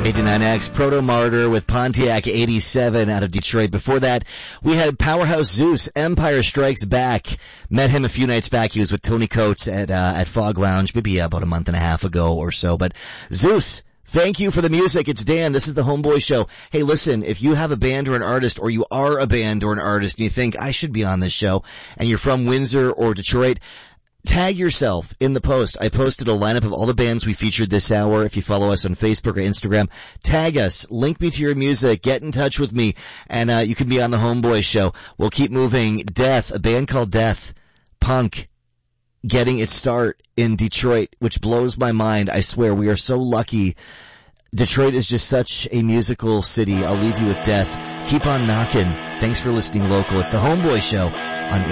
89X, Proto Martyr with Pontiac 87 out of Detroit. Before that, we had Powerhouse Zeus, Empire Strikes Back. Met him a few nights back. He was with Tony Coates at Fog Lounge, maybe about a month and a half ago or so. But Zeus, thank you for the music. It's Dan. This is the Homeboy Show. Hey, listen, if you have a band or an artist, or you are a band or an artist, and you think, I should be on this show, and you're from Windsor or Detroit, tag yourself in the post. I posted a lineup of all the bands we featured this hour. If you follow us on Facebook or Instagram, tag us, link me to your music, get in touch with me, and you can be on the Homeboy Show. We'll keep moving. Death, a band called Death, punk, getting its start in Detroit, which blows my mind. I swear, we are so lucky. Detroit is just such a musical city. I'll leave you with Death. Keep on knocking. Thanks for listening local. It's the Homeboy Show on